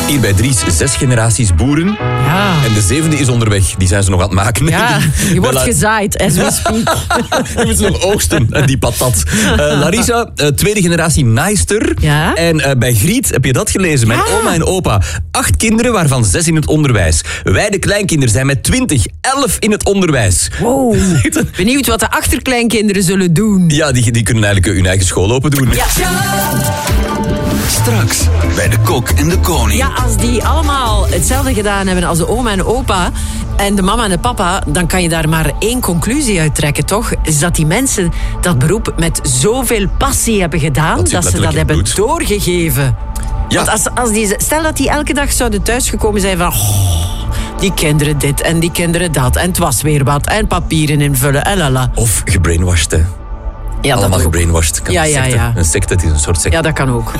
Hier bij Dries 6 generaties boeren. Ja. En de 7e is onderweg. Die zijn ze nog aan het maken. Ja, die wordt gezaaid, as we speak. Die moeten ze nog oogsten, die patat. Larissa, tweede generatie naaister. Ja. En bij Griet, heb je dat gelezen? Mijn oma en opa. 8 kinderen, waarvan 6 in het onderwijs. Wij, de kleinkinderen, zijn met 20, 11 in het onderwijs. Wow. Benieuwd wat de achterkleinkinderen zullen doen. Ja, die kunnen eigenlijk hun eigen school open doen. Ja. Straks bij de Kok en de Koning. Ja, als die allemaal hetzelfde gedaan hebben als de oma en opa en de mama en de papa, dan kan je daar maar één conclusie uit trekken, toch? Is dat die mensen dat beroep met zoveel passie hebben gedaan, dat ze dat hebben doorgegeven. Ja. Want stel dat die elke dag zouden thuisgekomen zijn van... die kinderen dit en die kinderen dat. En het was weer wat. En papieren invullen en lala. Of gebrainwashed, hè. Ja, allemaal dat gebrainwashed. Ja. Een secte, het is een soort secte. Ja, dat kan ook.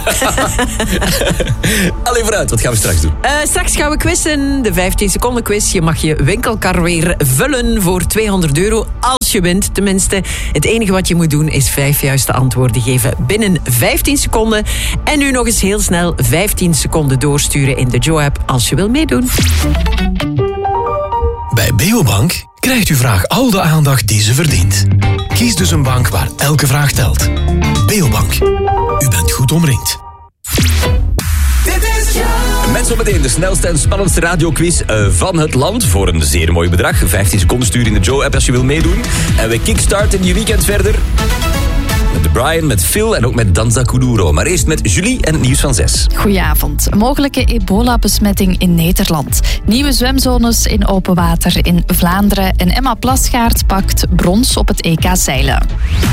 Allee, vooruit. Wat gaan we straks doen? Straks gaan we quizzen. De 15 seconden quiz. Je mag je winkelkar weer vullen voor €200. Als je wint, tenminste. Het enige wat je moet doen is 5 juiste antwoorden geven binnen 15 seconden. En nu nog eens heel snel 15 seconden doorsturen in de Joe-app als je wil meedoen. Bij Beobank krijgt uw vraag al de aandacht die ze verdient. Kies dus een bank waar elke vraag telt. Beobank. U bent goed omringd. Met zometeen de snelste en spannendste radioquiz van het land. Voor een zeer mooi bedrag. 15 seconden sturen in de Joe-app als je wil meedoen. En we kickstarten je weekend verder. Met Brian, met Phil en ook met Danza Kuduro. Maar eerst met Julie en het nieuws van 6. Goedenavond. Een mogelijke ebola-besmetting in Nederland. Nieuwe zwemzones in open water in Vlaanderen. En Emma Plasgaard pakt brons op het EK zeilen.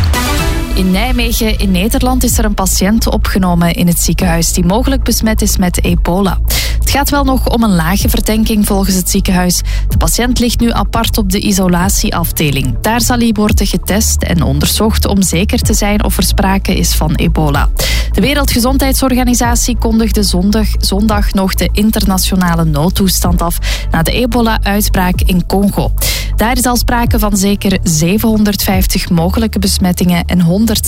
In Nijmegen in Nederland is er een patiënt opgenomen in het ziekenhuis die mogelijk besmet is met ebola. Het gaat wel nog om een lage verdenking volgens het ziekenhuis. De patiënt ligt nu apart op de isolatieafdeling. Daar zal hij worden getest en onderzocht om zeker te zijn of er sprake is van ebola. De Wereldgezondheidsorganisatie kondigde zondag nog de internationale noodtoestand af na de ebola-uitbraak in Congo. Daar is al sprake van zeker 750 mogelijke besmettingen en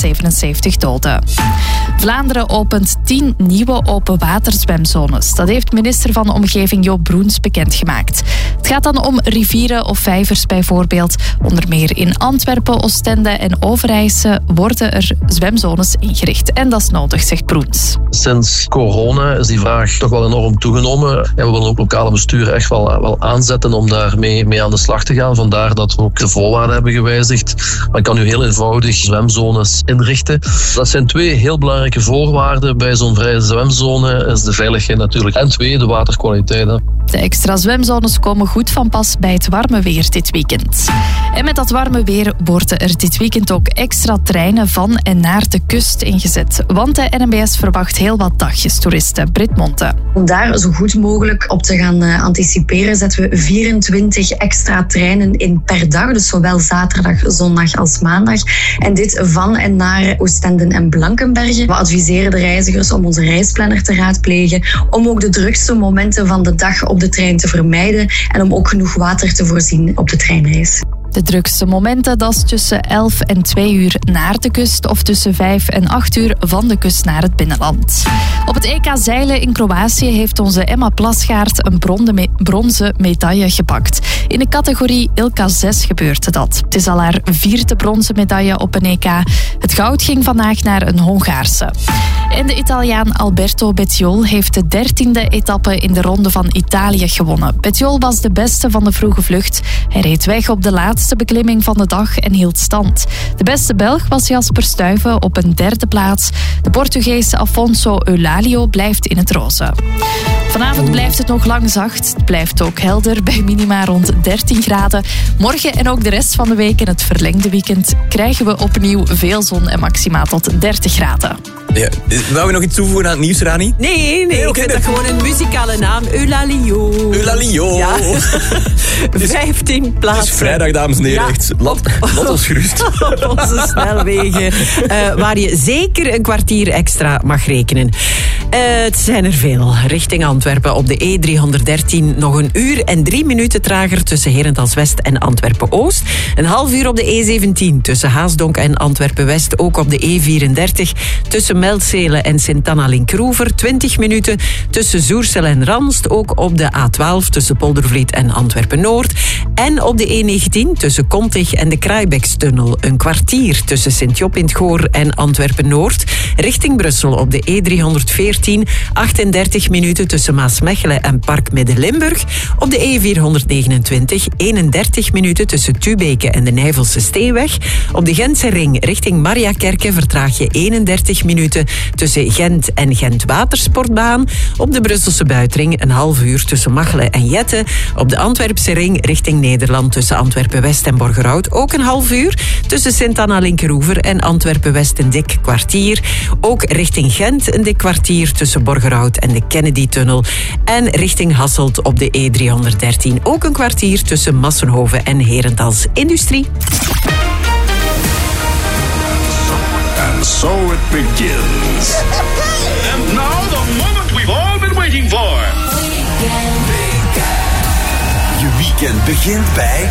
177 doden. Vlaanderen opent 10 nieuwe openwaterzwemzones. Dat heeft minister van Omgeving Joop Broens bekendgemaakt. Het gaat dan om rivieren of vijvers bijvoorbeeld. Onder meer in Antwerpen, Oostende en Overijse worden er zwemzones ingericht. En dat is nodig, zegt Broens. Sinds corona is die vraag toch wel enorm toegenomen. En we willen ook lokale besturen echt wel aanzetten om daarmee aan de slag te gaan. Vandaar dat we ook de voorwaarden hebben gewijzigd. Men kan nu heel eenvoudig zwemzones inrichten. Dat zijn 2 heel belangrijke voorwaarden bij zo'n vrije zwemzone. Is de veiligheid natuurlijk. En 2, de waterkwaliteit. De extra zwemzones komen goed van pas bij het warme weer dit weekend. En met dat warme weer worden er dit weekend ook extra treinen van en naar de kust ingezet. Want de NMBS verwacht heel wat dagjestoeristen. Britt Monte. Om daar zo goed mogelijk op te gaan anticiperen, zetten we 24 extra treinen in per dag. Dus zowel zaterdag, zondag als maandag. En dit van en naar Oostende en Blankenberge. We adviseren de reizigers om onze reisplanner te raadplegen. Om ook de drukste momenten van de dag op de trein te vermijden. En om ook genoeg water te voorzien op de treinreis. De drukste momenten, dat is tussen 11 en 2 uur naar de kust of tussen 5 en 8 uur van de kust naar het binnenland. Op het EK zeilen in Kroatië heeft onze Emma Plasgaard een bronzen medaille gepakt. In de categorie Ilka 6 gebeurde dat. Het is al haar 4e bronzen medaille op een EK. Het goud ging vandaag naar een Hongaarse. En de Italiaan Alberto Bettiol heeft de 13e etappe in de Ronde van Italië gewonnen. Bettiol was de beste van de vroege vlucht. Hij reed weg op de laatste beklimming van de dag en hield stand. De beste Belg was Jasper Stuyven op een 3e plaats. De Portugees Afonso Eulalio blijft in het roze. Vanavond blijft het nog lang zacht. Het blijft ook helder bij minima rond 13 graden. Morgen en ook de rest van de week en het verlengde weekend krijgen we opnieuw veel zon en maxima tot 30 graden. Ja. Wou je nog iets toevoegen aan het nieuws, Rani? Nee, ik vind dat gewoon een muzikale naam. Eulalio. Eulalio. Ja. 15 plaatsen. Het is vrijdag, dames en heren. Ja. Echt, laat ons gerust. Op onze snelwegen. Waar je zeker een kwartier extra mag rekenen. Het zijn er veel. Richting Antwerpen op de E313 nog 1 uur en 3 minuten trager tussen Herentals-West en Antwerpen-Oost. Een half uur op de E17 tussen Haasdonk en Antwerpen-West. Ook op de E34 tussen Meldzelen en Sint-Anna-Linkroever. 20 minuten tussen Zoersel en Ranst. Ook op de A12 tussen Poldervliet en Antwerpen-Noord. En op de E19 tussen Kontig en de Kraaibekstunnel. Een kwartier tussen Sint-Job in het Goor en Antwerpen-Noord. Richting Brussel op de E314. 38 minuten tussen Maasmechelen en Park Midden-Limburg. Op de E429 31 minuten tussen Tubeke en de Nijvelse Steeweg. Op de Gentse ring richting Mariakerke vertraag je 31 minuten tussen Gent en Gent Watersportbaan. Op de Brusselse buitenring een half uur tussen Machelen en Jette. Op de Antwerpse ring richting Nederland tussen Antwerpen-West en Borgerhout ook een half uur. Tussen Sint-Anna-Linkeroever en Antwerpen-West een dik kwartier. Ook richting Gent een dik kwartier tussen Borgerhout en de Kennedy-tunnel. En richting Hasselt op de E313 ook een kwartier tussen Massenhoven en Herentals Industrie. And so it begins. And now the moment we've all been waiting for. Je weekend begint bij